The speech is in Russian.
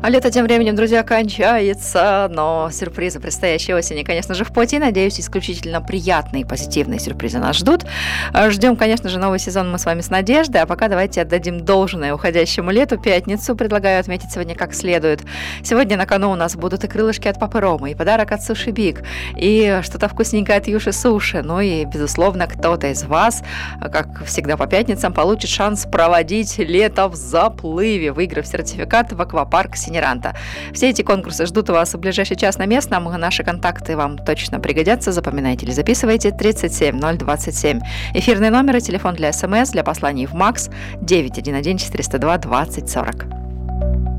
А лето тем временем, друзья, кончается, но сюрпризы предстоящей осени, конечно же, в пути. Надеюсь, исключительно приятные и позитивные сюрпризы нас ждут. Ждем, конечно же, новый сезон мы с вами с надеждой, а пока давайте отдадим должное уходящему лету. Пятницу предлагаю отметить сегодня как следует. Сегодня на кону у нас будут и крылышки от Папы Ромы, и подарок от Суши Биг, и что-то вкусненькое от Юши Суши. Ну и, безусловно, кто-то из вас, как всегда по пятницам, получит шанс проводить лето в заплыве, выиграв сертификат в аквапарк Синеранта. Все эти конкурсы ждут вас в ближайший час на местном. Наши контакты вам точно пригодятся. Запоминайте или записывайте. 37027. Эфирные номеры, телефон для СМС, для посланий в МАКС 911 402 20 40.